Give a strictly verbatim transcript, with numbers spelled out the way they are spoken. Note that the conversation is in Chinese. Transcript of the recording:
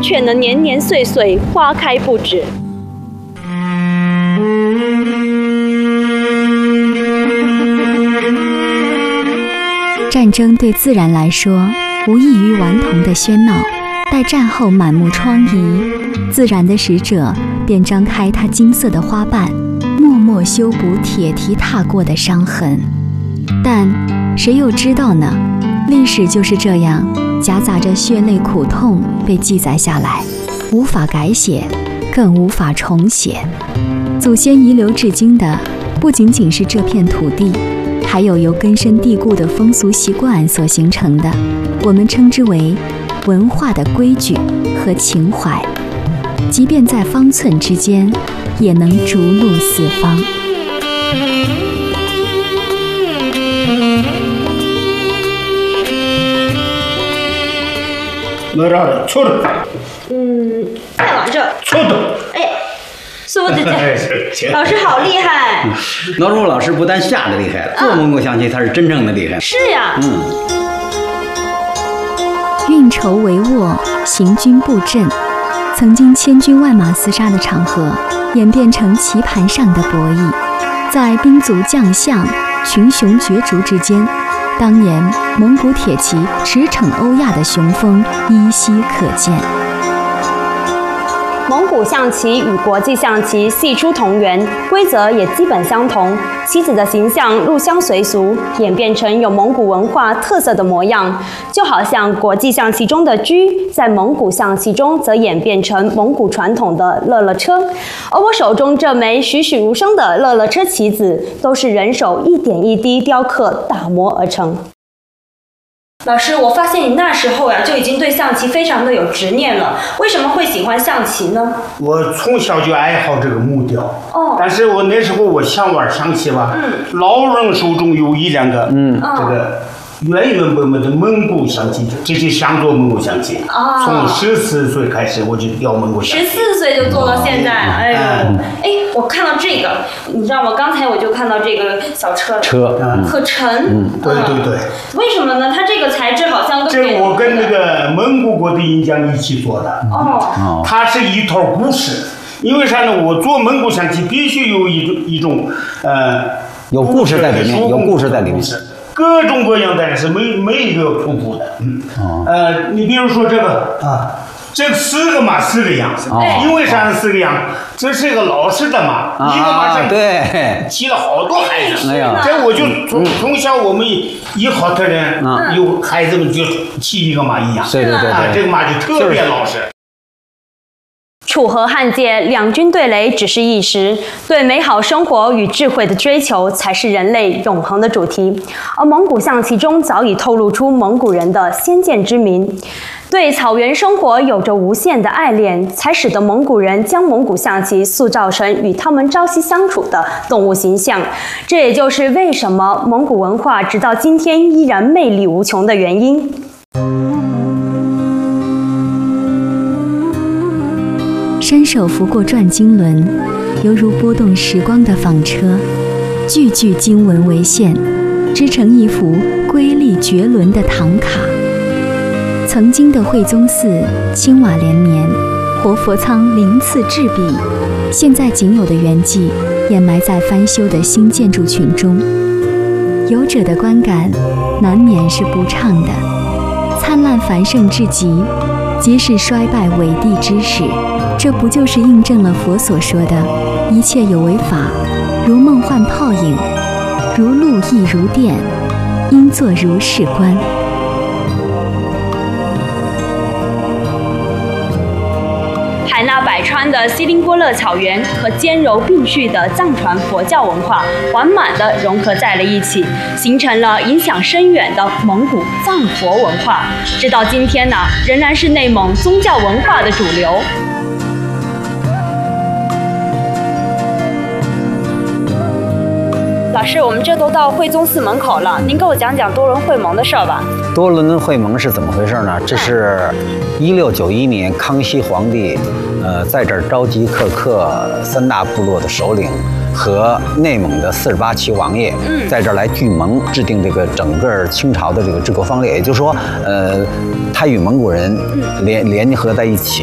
却能年年岁岁花开不止。 战争对自然来说，无异于顽童的喧闹。待战后满目疮痍，自然的使者便张开它金色的花瓣，默默修补铁蹄踏过的伤痕。但谁又知道呢？历史就是这样，夹杂着血泪苦痛被记载下来，无法改写，更无法重写。祖先遗留至今的，不仅仅是这片土地，还有由根深蒂固的风俗习惯所形成的，我们称之为文化的规矩和情怀，即便在方寸之间，也能逐鹿四方。 哪吒的，错的。 嗯，再往这。 错的。 哎，是我姐姐。老师好厉害。 老朱老师不但下的厉害，做蒙古象棋他是真正的厉害。 是呀。 嗯。 运筹帷幄，行军布阵，曾经千军万马厮杀的场合，演变成棋盘上的博弈。在兵卒将相、群雄角逐之间，当年蒙古铁骑驰骋欧亚的雄风依稀可见。 蒙古象棋与国际象棋系出同源，规则也基本相同，棋子的形象入乡随俗，演变成有蒙古文化特色的模样。就好像国际象棋中的车，在蒙古象棋中则演变成蒙古传统的乐乐车。而我手中这枚栩栩如生的乐乐车棋子，都是人手一点一滴雕刻打磨而成。老师，我发现你那时候呀就已经对象棋非常的有执念了，为什么会喜欢象棋呢？ 我从小就爱好这个木雕， 哦， 但是我那时候我想玩象棋吧， 嗯， 老人手中有一两个， 嗯， 这个原原本本的蒙古象棋，直接想做蒙古象棋， 哦， 从十四岁开始我就雕蒙古象棋， 十四岁就做到现在，哎呦，哎，我看到这个，你知道吗？刚才我就看到这个小车， 车， 可沉， 嗯，对对对， 为什么呢？它这个材质好像跟这我跟那个蒙古国的银匠一起做的， 哦， 它是一套故事，因为啥呢？我做蒙古象棋必须有一种一种呃， 有故事在里面，有故事在里面。 各种各样的是每每一个重复的，嗯，哦、呃，你比如说这个啊，这四个马四个样，哦、因为啥四个样？这是一个老式的马，啊、一个马上对， 骑了好多孩子， 哎呀， 这我就从、嗯、从小我们一好的人，啊、有孩子们就骑一个马一样， 对对对对， 啊，这个马就特别老实。 楚河汉界，两军对垒只是一时，对美好生活与智慧的追求才是人类永恒的主题。而蒙古象棋中早已透露出蒙古人的先见之明，对草原生活有着无限的爱恋，才使得蒙古人将蒙古象棋塑造成与他们朝夕相处的动物形象。这也就是为什么蒙古文化直到今天依然魅力无穷的原因。 伸手拂过转经轮，犹如拨动时光的纺车，句句经文为线，织成一幅瑰丽绝伦的唐卡。曾经的惠宗寺青瓦连绵，活佛仓鳞次栉比，现在仅有的圆迹掩埋在翻修的新建筑群中，游者的观感难免是不畅的。灿烂繁盛至极，即是衰败伪帝之始。这不就是印证了佛所说的一切有为法，如梦幻泡影，如露亦如电，应作如是观。 海纳百川的锡林郭勒草原和兼柔并蓄的藏传佛教文化完满地融合在了一起，形成了影响深远的蒙古藏佛文化。直到今天呢，仍然是内蒙宗教文化的主流。老师，我们这都到惠宗寺门口了，您给我讲讲多伦会盟的事儿吧。 多伦会盟是怎么回事呢？这是一六九一年康熙皇帝，呃，在这儿召集克克三大部落的首领和内蒙的四十八旗王爷，嗯、在这儿来聚盟，制定这个整个清朝的这个治国方略。也就是说，呃，他与蒙古人联联合在一起。